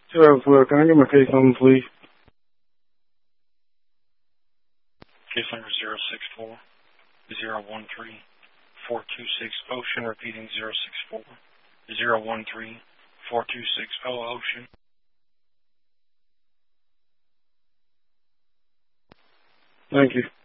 Sure, can I get my case number, please? Case number 064-013-4260 Ocean, repeating 064-013-4260 Ocean. Thank you.